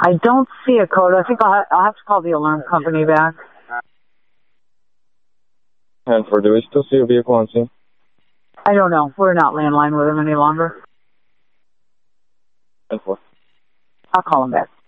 I don't see a code. I think I'll have to call the alarm company back. Hanford, do we still see a vehicle on scene? I don't know. We're not landline with him any longer. Hanford. I'll call him back.